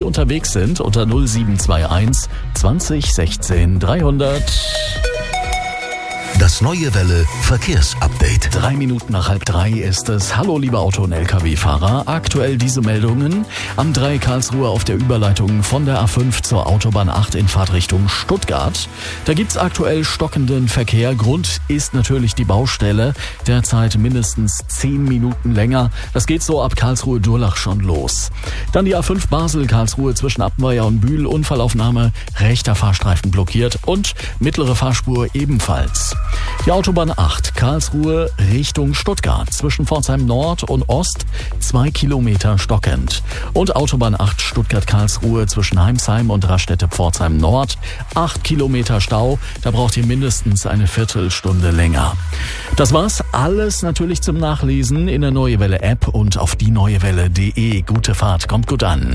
unterwegs sind, unter 0721 20 16 300. Das Neue Welle Verkehrsupdate. 3 Minuten nach 2:30 ist es. Hallo, liebe Auto- und Lkw-Fahrer. Aktuell diese Meldungen. Am 3 Karlsruhe auf der Überleitung von der A5 zur Autobahn 8 in Fahrtrichtung Stuttgart. Da gibt's aktuell stockenden Verkehr. Grund ist natürlich die Baustelle. Derzeit mindestens 10 Minuten länger. Das geht so ab Karlsruhe-Durlach schon los. Dann die A5 Basel-Karlsruhe zwischen Appenweier und Bühl. Unfallaufnahme, rechter Fahrstreifen blockiert und mittlere Fahrspur ebenfalls. Die Autobahn 8 Karlsruhe Richtung Stuttgart zwischen Pforzheim Nord und Ost 2 Kilometer stockend. Und Autobahn 8 Stuttgart-Karlsruhe zwischen Heimsheim und Raststätte-Pforzheim Nord 8 Kilometer Stau. Da braucht ihr mindestens eine Viertelstunde länger. Das war's. Alles natürlich zum Nachlesen in der Neue Welle App und auf dieneuewelle.de. Gute Fahrt, kommt gut an.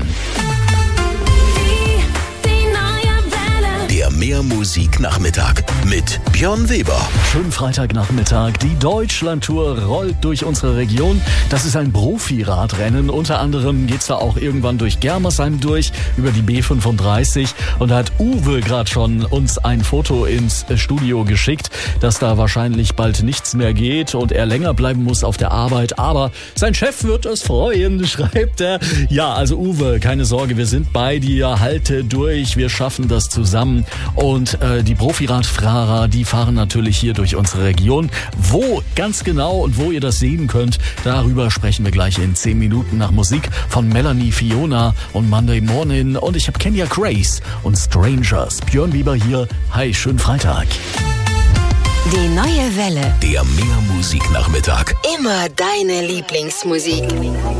Der Mehrmusik-Nachmittag mit Björn Weber. Schönen Freitagnachmittag. Die Deutschlandtour rollt durch unsere Region. Das ist ein Profiradrennen. Unter anderem geht's da auch irgendwann durch Germersheim durch, über die B35. Und da hat Uwe gerade schon uns ein Foto ins Studio geschickt, dass da wahrscheinlich bald nichts mehr geht und er länger bleiben muss auf der Arbeit. Aber sein Chef wird es freuen, schreibt er. Ja, also Uwe, keine Sorge, wir sind bei dir. Halte durch, wir schaffen das zusammen. Und die Profiradfahrer, die fahren natürlich hier durch unsere Region. Wo ganz genau und wo ihr das sehen könnt, darüber sprechen wir gleich in 10 Minuten nach Musik von Melanie Fiona und Monday Morning. Und ich habe Kenya Grace und Strangers. Björn Weber hier. Hi, schönen Freitag. Die Neue Welle. Der Mehrmusik-Nachmittag. Immer deine Lieblingsmusik.